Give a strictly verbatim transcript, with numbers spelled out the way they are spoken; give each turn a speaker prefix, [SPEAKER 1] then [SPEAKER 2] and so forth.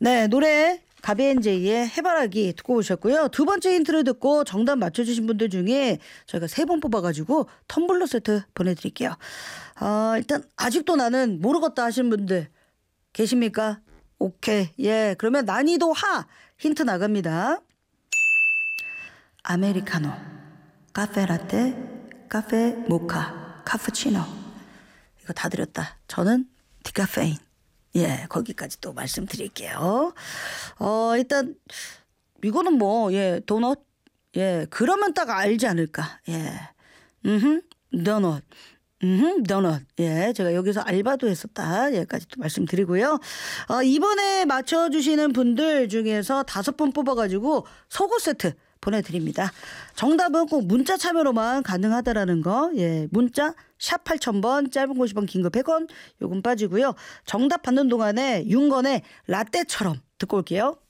[SPEAKER 1] 네, 노래 가비앤제이의 해바라기 듣고 오셨고요. 두 번째 힌트를 듣고 정답 맞춰주신 분들 중에 저희가 세 번 뽑아가지고 텀블러 세트 보내드릴게요. 어, 일단 아직도 나는 모르겠다 하시는 분들 계십니까? 오케이. 예, 그러면 난이도 하 힌트 나갑니다. 아메리카노, 카페라떼, 카페 모카, 카푸치노. 이거 다 드렸다. 저는 디카페인. 예, 거기까지 또 말씀드릴게요. 어, 일단 이거는 뭐, 예, 도넛. 예, 그러면 딱 알지 않을까. 예, 음, 도넛. 음, 도넛. 예, 제가 여기서 알바도 했었다. 여기까지 또 말씀드리고요. 어, 이번에 맞춰주시는 분들 중에서 다섯 분 뽑아가지고 속옷 세트 보내드립니다. 정답은 꼭 문자 참여로만 가능하다라는 거. 예, 문자 샵 팔천 번, 짧은 거 오십 원, 긴 거 백 원. 요금 빠지고요. 정답 받는 동안에 윤건의 라떼처럼 듣고 올게요.